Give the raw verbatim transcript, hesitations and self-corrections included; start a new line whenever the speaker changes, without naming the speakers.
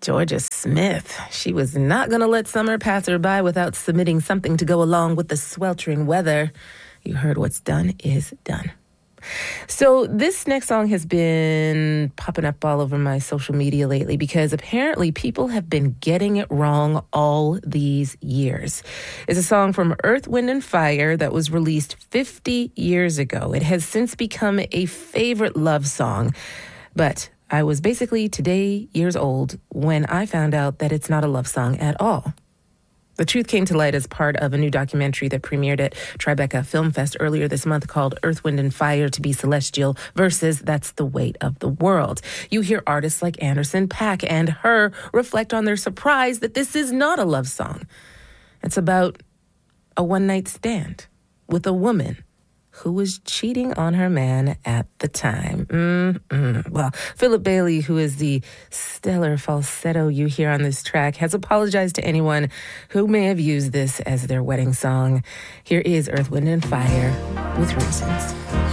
Georgia Smith. She was not going to let summer pass her by without submitting something to go along with the sweltering weather. You heard what's done is done. So this next song has been popping up all over my social media lately because apparently people have been getting it wrong all these years. It's a song from Earth, Wind and Fire that was released fifty years ago. It has since become a favorite love song, but I was basically today years old when I found out that it's not a love song at all. The truth came to light as part of a new documentary that premiered at Tribeca Film Fest earlier this month called Earth, Wind and Fire to be Celestial versus That's the Weight of the World. You hear artists like Anderson .Paak and Her reflect on their surprise that this is not a love song. It's about a one-night stand with a woman who was cheating on her man at the time. Mm-mm. Well, Philip Bailey, who is the stellar falsetto you hear on this track, has apologized to anyone who may have used this as their wedding song. Here is Earth, Wind and Fire with Reasons.